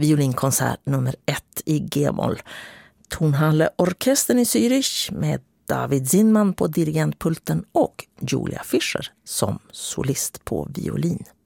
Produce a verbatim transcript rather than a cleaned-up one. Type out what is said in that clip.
violinkonsert nummer ett i G-moll. Tonhalleorkestern i Zürich med David Zinman på dirigentpulten och Julia Fischer som solist på violin.